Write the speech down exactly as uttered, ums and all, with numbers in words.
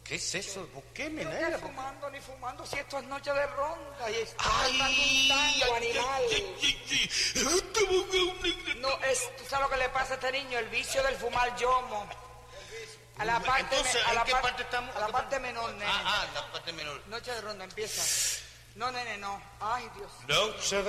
¿Qué es eso? ¿Por qué, mi No negra? estoy fumando ni fumando, si esto es noche de ronda y está Ay, cantando un tango, ay, animal. ay, ay, ay. No, es, ¿tú sabes lo que le pasa a este niño? El vicio del fumar yomo. A la parte, Entonces, a la ¿en qué par- parte estamos? A la parte menor, nene. Ah, ah, la parte menor. Noche de ronda, empieza. No, nene, no. Ay, Dios. Noche de